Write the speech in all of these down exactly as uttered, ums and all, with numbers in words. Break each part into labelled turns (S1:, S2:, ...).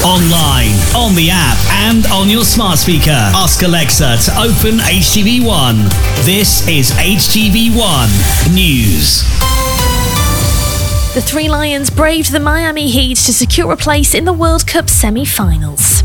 S1: Online, on the app, and on your smart speaker. Ask Alexa to open H T V one. This is H T V one News.
S2: The Three Lions braved the Miami Heat to secure a place in the World Cup semi-finals.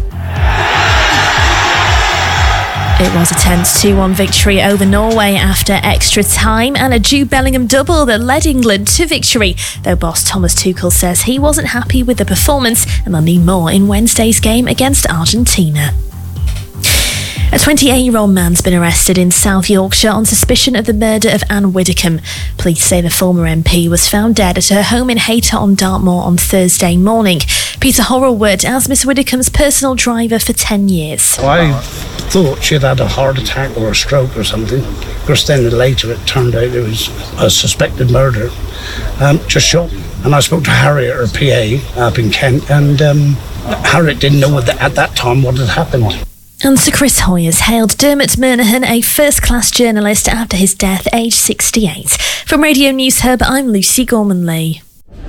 S2: It was a tense two one victory over Norway after extra time, and a Jude Bellingham double that led England to victory, though boss Thomas Tuchel says he wasn't happy with the performance and they'll need more in Wednesday's game against Argentina. A twenty-eight-year-old man's been arrested in South Yorkshire on suspicion of the murder of Anne Widdecombe. Police say the former M P was found dead at her home in Hayter-on-Dartmoor on Thursday morning. Peter Horrell worked as Miss Widdecombe's personal driver for ten years.
S3: I thought she'd had a heart attack or a stroke or something. Of course, then later it turned out it was a suspected murder, um, just shot. And I spoke to Harriet, her P A, up in Kent, and um, Harriet didn't know at that time what had happened.
S2: And Sir Chris Hoyers hailed Dermot Murnahan a first-class journalist after his death, aged sixty-eight. From Radio News Hub, I'm Lucy Gorman-Lee.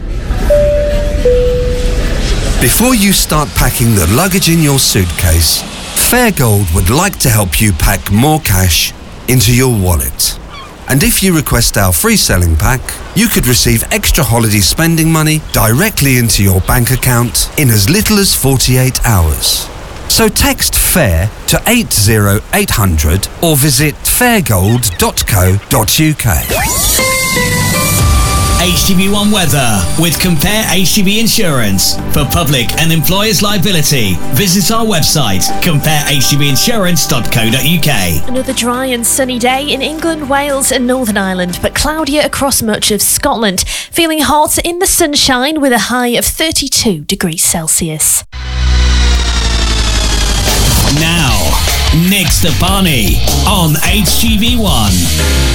S4: Before you start packing the luggage in your suitcase, Fairgold would like to help you pack more cash into your wallet. And if you request our free selling pack, you could receive extra holiday spending money directly into your bank account in as little as forty-eight hours. So text FAIR to eight zero eight hundred or visit fairgold dot co dot uk.
S1: H T V one weather with Compare H T V Insurance. For public and employers' liability, visit our website compare h t v insurance dot co dot uk.
S2: Another dry and sunny day in England, Wales and Northern Ireland, but cloudier across much of Scotland. Feeling hot in the sunshine with a high of thirty-two degrees Celsius.
S1: Now, Nick Stepani on H T V one.